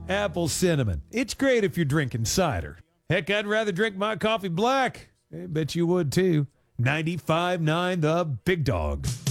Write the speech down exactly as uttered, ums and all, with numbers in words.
apple cinnamon. It's great if you're drinking cider. Heck, I'd rather drink my coffee black. I bet you would too. ninety-five point nine The Big Dog.